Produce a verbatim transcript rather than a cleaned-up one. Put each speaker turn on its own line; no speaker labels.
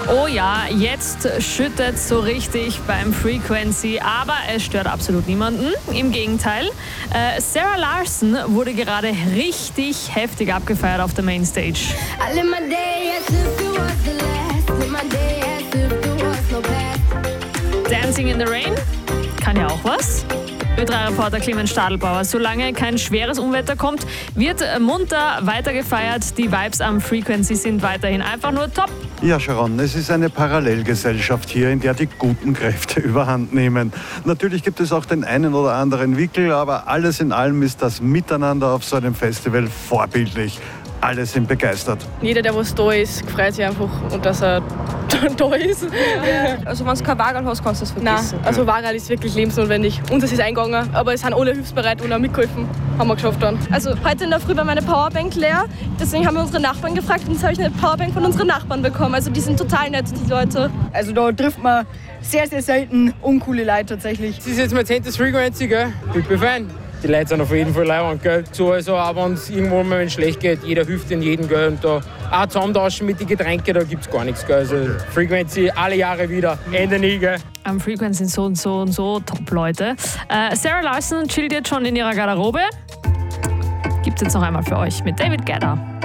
Oh ja, jetzt schüttet so richtig beim Frequency, aber es stört absolut niemanden. Im Gegenteil, äh, Sarah Larsson wurde gerade richtig heftig abgefeiert auf der Mainstage. Dancing in the Rain kann ja auch was. Ö drei Reporter Clemens Stadelbauer. Solange kein schweres Unwetter kommt, wird munter weiter gefeiert. Die Vibes am Frequency sind weiterhin einfach nur top.
Ja, Sharon, es ist eine Parallelgesellschaft hier, in der die guten Kräfte überhand nehmen. Natürlich gibt es auch den einen oder anderen Wickel, aber alles in allem ist das Miteinander auf so einem Festival vorbildlich. Alle sind begeistert.
Jeder, der was da ist, freut sich einfach und dass er da ist.
Ja. Also wenn du kein Wagerl hast, kannst du es vergessen.
Nein, also Wagerl ist wirklich lebensnotwendig. Uns ist es eingegangen, aber es sind alle hilfsbereit und auch mitgeholfen. Haben wir geschafft dann.
Also heute in der Früh war meine Powerbank leer, deswegen haben wir unsere Nachbarn gefragt und jetzt habe ich eine Powerbank von unseren Nachbarn bekommen. Also die sind total nett, die Leute.
Also da trifft man sehr, sehr selten uncoole Leute tatsächlich.
Das ist jetzt mein zehntes Frequency, gell? Ich bin Fan. Die Leute sind auf jeden Fall leibend, gell? So, also auch wenn es irgendwo mal wenn es schlecht geht, jeder hilft in jedem, gell? Und da auch zusammentauschen mit den Getränken, da gibt es gar nichts, gell? Also Frequency alle Jahre wieder, Ende nie, gell?
Am Frequency sind so und so und so Top-Leute. Äh, Sarah Larsson chillt jetzt schon in ihrer Garderobe. Gibt's jetzt noch einmal für euch mit David Guetta.